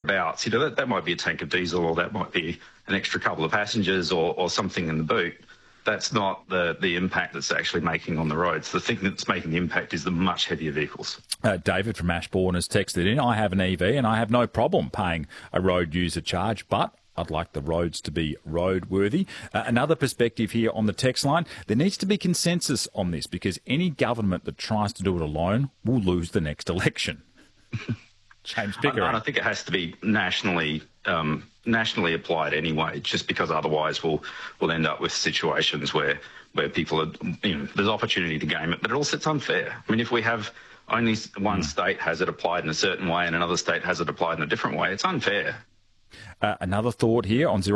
bouts, that might be a tank of diesel, or that might be an extra couple of passengers or something in the boot. That's not the impact that's actually making on the roads. The thing that's making the impact is the much heavier vehicles. David from Ashbourne has texted in, I have an EV and I have no problem paying a road user charge, but I'd like the roads to be roadworthy. Another perspective here on the text line, there needs to be consensus on this because any government that tries to do it alone will lose the next election. James Pickering. I think it has to be nationally applied anyway, just because otherwise we'll end up with situations where people are, there's opportunity to game it, but it also it's unfair. I mean, if we have only one state has it applied in a certain way and another state has it applied in a different way, it's unfair. Another thought here on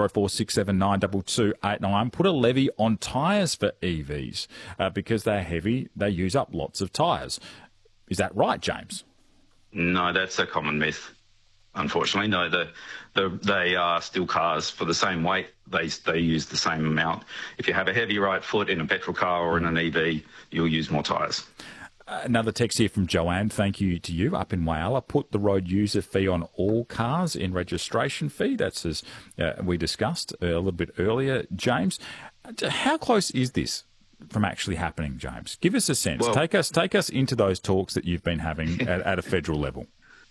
0467922889, put a levy on tyres for EVs because they're heavy, they use up lots of tyres. Is that right, James? No, that's a common myth. Unfortunately, no. They are still cars for the same weight. They use the same amount. If you have a heavy right foot in a petrol car or in an EV, you'll use more tyres. Another text here from Joanne. Thank you to you up in Whyalla. Put the road user fee on all cars in registration fee. That's as we discussed a little bit earlier. James, how close is this from actually happening, James? Give us a sense. Well, take us into those talks that you've been having at a federal level.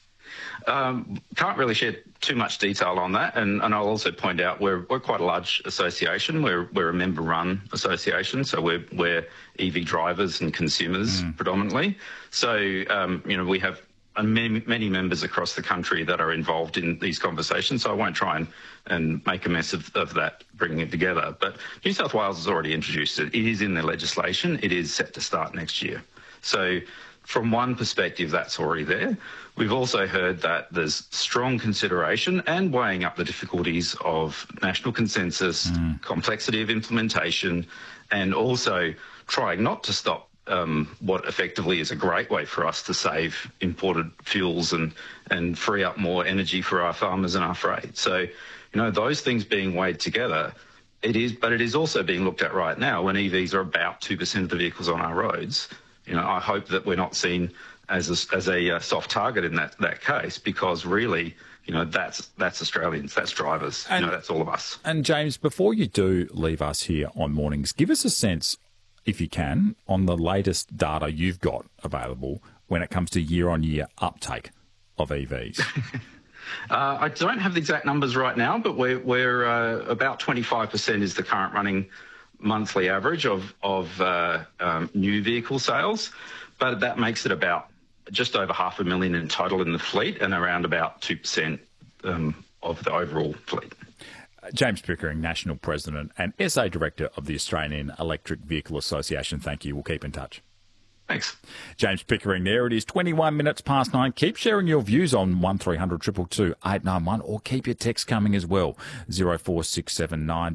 Can't really share too much detail on that, and I'll also point out we're quite a large association. We're a member-run association, so we're EV drivers and consumers predominantly. So we have many members across the country that are involved in these conversations. So I won't try and make a mess of that, bringing it together. But New South Wales has already introduced it. It is in their legislation. It is set to start next year. So from one perspective, that's already there. We've also heard that there's strong consideration and weighing up the difficulties of national consensus, complexity of implementation, and also trying not to stop what effectively is a great way for us to save imported fuels and free up more energy for our farmers and our freight. So, those things being weighed together, it is also being looked at right now when EVs are about 2% of the vehicles on our roads. I hope that we're not seen as a soft target in that case, because really, that's Australians, that's drivers, that's all of us. And James, before you do leave us here on Mornings, give us a sense, if you can, on the latest data you've got available when it comes to year-on-year uptake of EVs. I don't have the exact numbers right now, but we're about 25% is the current running monthly average of new vehicle sales, but that makes it about just over 500,000 in total in the fleet and around about 2% of the overall fleet. James Pickering, National President and SA Director of the Australian Electric Vehicle Association. Thank you. We'll keep in touch. Thanks. James Pickering there. It is 21 minutes past 9. Keep sharing your views on 1300 222 891 or keep your text coming as well. 0467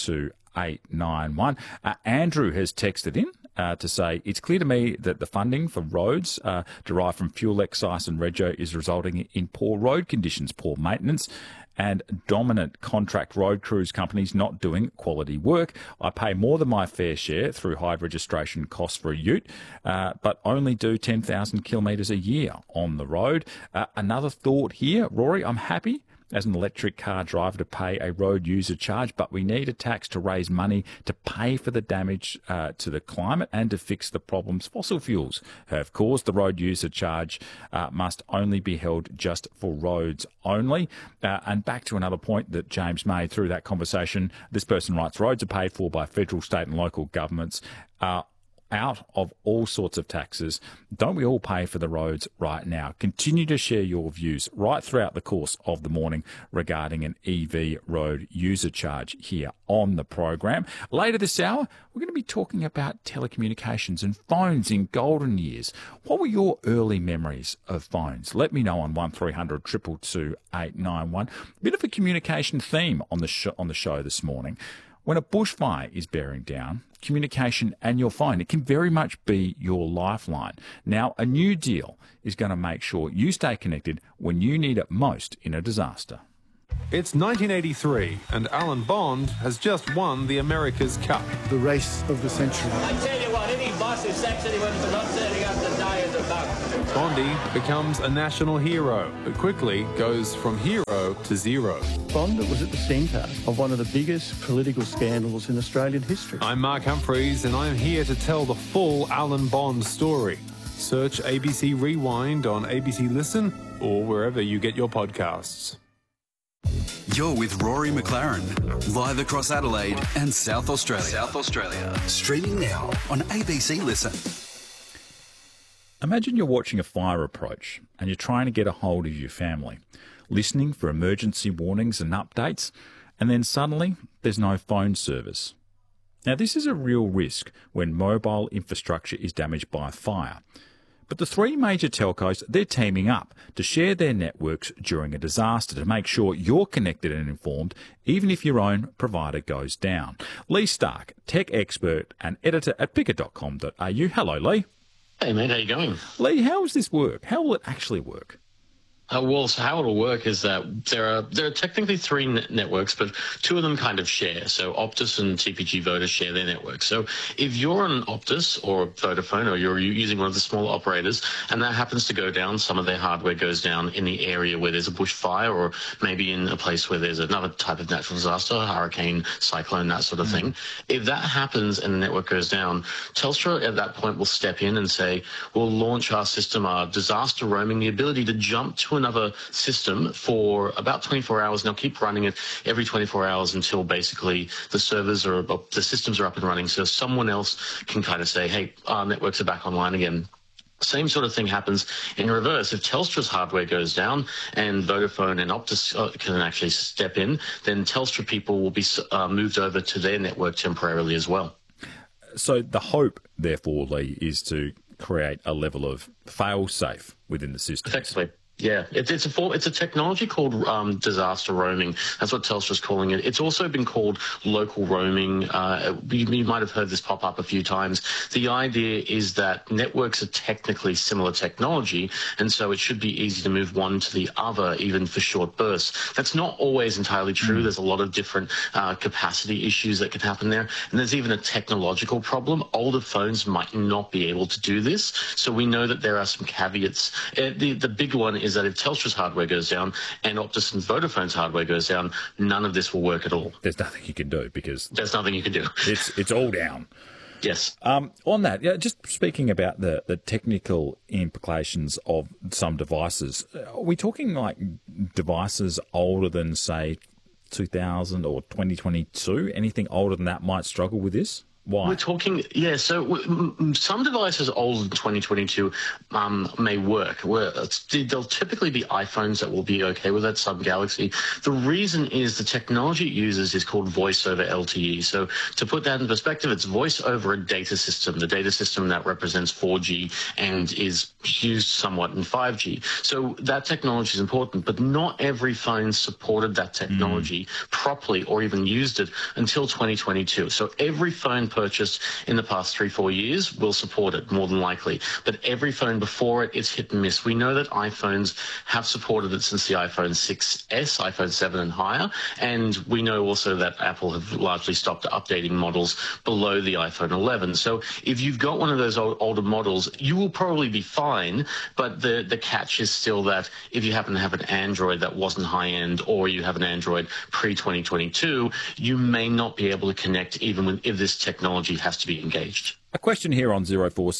891. Andrew has texted in to say, it's clear to me that the funding for roads derived from fuel excise and rego is resulting in poor road conditions, poor maintenance, and dominant contract road crews companies not doing quality work. I pay more than my fair share through high registration costs for a ute, but only do 10,000 kilometres a year on the road. Another thought here, Rory, I'm happy as an electric car driver to pay a road user charge, but we need a tax to raise money to pay for the damage to the climate and to fix the problems fossil fuels have caused. The road user charge must only be held just for roads only. And back to another point that James made through that conversation, this person writes, roads are paid for by federal, state and local governments. Out of all sorts of taxes. Don't we all pay for the roads right now? Continue to share your views right throughout the course of the morning regarding an EV road user charge here on the program. Later this hour, we're going to be talking about telecommunications and phones in golden years. What were your early memories of phones? Let me know on 1300 222 891. Bit of a communication theme on the show this morning. When a bushfire is bearing down, communication and your phone, it can very much be your lifeline. Now, a new deal is going to make sure you stay connected when you need it most in a disaster. It's 1983 and Alan Bond has just won the America's Cup. The race of the century. I tell you what, any boss who sacks anyone for not turning up the day is a bug. Bondi becomes a national hero, but quickly goes from hero to zero. Bond was at the centre of one of the biggest political scandals in Australian history. I'm Mark Humphreys, and I'm here to tell the full Alan Bond story. Search ABC Rewind on ABC Listen or wherever you get your podcasts. You're with Rory McLaren, live across Adelaide and South Australia. Streaming now on ABC Listen. Imagine you're watching a fire approach and you're trying to get a hold of your family, listening for emergency warnings and updates, and then suddenly there's no phone service. Now, this is a real risk when mobile infrastructure is damaged by a fire. But the three major telcos, they're teaming up to share their networks during a disaster to make sure you're connected and informed, even if your own provider goes down. Lee Stark, tech expert and editor at picker.com.au. Hello, Lee. Hey, mate, how you going? Lee, how does this work? How will it actually work? So how it'll work is that there are technically three networks, but two of them kind of share. So Optus and TPG Vodafone share their network. So if you're on Optus or Vodafone, or you're using one of the smaller operators, and that happens to go down, some of their hardware goes down in the area where there's a bushfire, or maybe in a place where there's another type of natural disaster, hurricane, cyclone, that sort of thing. If that happens and the network goes down, Telstra at that point will step in and say, we'll launch our system, our disaster roaming, the ability to jump to another system for about 24 hours. And they'll keep running it every 24 hours until basically the systems are up and running. So someone else can kind of say, hey, our networks are back online again. Same sort of thing happens in reverse. If Telstra's hardware goes down and Vodafone and Optus can actually step in, then Telstra people will be moved over to their network temporarily as well. So the hope, therefore, Lee, is to create a level of fail-safe within the system. Effectively. Yeah, it's a technology called disaster roaming. That's what Telstra's calling it. It's also been called local roaming. You might have heard this pop up a few times. The idea is that networks are technically similar technology, and so it should be easy to move one to the other, even for short bursts. That's not always entirely true. There's a lot of different capacity issues that can happen there, and there's even a technological problem. Older phones might not be able to do this, so we know that there are some caveats. The big one is that if Telstra's hardware goes down and Optus and Vodafone's hardware goes down, none of this will work at all. There's nothing you can do because... There's nothing you can do. It's all down. Yes. On that, just speaking about the technical implications of some devices, are we talking like devices older than, say, 2000 or 2022? Anything older than that might struggle with this? Why? We're talking, so some devices older than 2022 may work. There'll typically be iPhones that will be okay with that, some Galaxy. The reason is the technology it uses is called voice over LTE. So to put that in perspective, it's voice over a data system, the data system that represents 4G and is used somewhat in 5G. So that technology is important, but not every phone supported that technology properly or even used it until 2022. So every phone purchased in the past 3-4 years will support it more than likely, but every phone before it, it's hit and miss. We know that iPhones have supported it since the iPhone 6S, iPhone 7 and higher, and we know also that Apple have largely stopped updating models below the iPhone 11. So if you've got one of those older models, you will probably be fine, but the catch is still that if you happen to have an Android that wasn't high-end, or you have an Android pre-2022, you may not be able to connect even if this technology has to be engaged. A question here on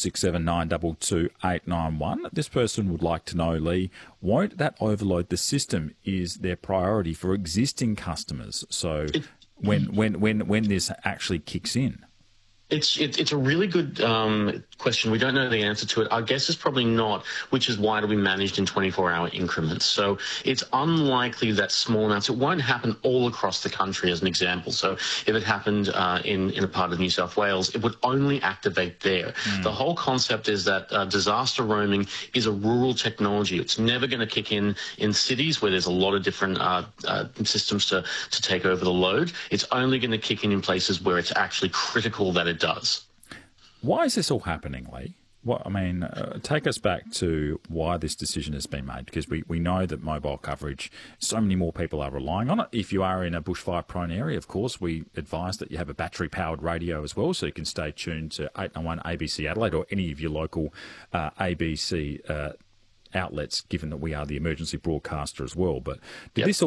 0467922891. This person would like to know, Lee, won't that overload the system? Is their priority for existing customers? So when this actually kicks in? It's a really good question. We don't know the answer to it. Our guess is probably not, which is why it'll be managed in 24-hour increments. So it's unlikely that small amounts. It won't happen all across the country, as an example. So if it happened in a part of New South Wales, it would only activate there. The whole concept is that disaster roaming is a rural technology. It's never going to kick in cities where there's a lot of different systems to take over the load. It's only going to kick in places where it's actually critical that it does. Why is this all happening, Lee? take us back to why this decision has been made, because we know that mobile coverage, so many more people are relying on it. If you are in a bushfire-prone area, of course, we advise that you have a battery-powered radio as well, so you can stay tuned to 891 ABC Adelaide or any of your local ABC outlets, given that we are the emergency broadcaster as well. But did this all